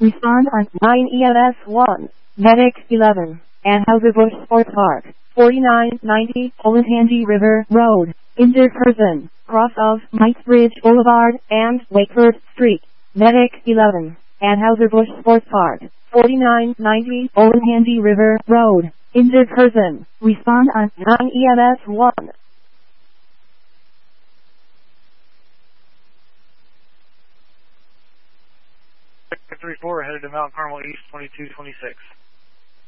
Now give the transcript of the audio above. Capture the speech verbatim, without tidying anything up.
Respond on nine E M S one. Medic eleven. Anheuser-Busch Sports Park. forty-nine ninety Olentangy River Road. Injured person. Cross of Knightsbridge Boulevard and Wakeford Street. Medic eleven. Anheuser-Busch Sports Park. forty-nine ninety Olentangy River Road. Injured person. Respond on nine E M S one. three four headed to Mount Carmel East twenty-two twenty-six.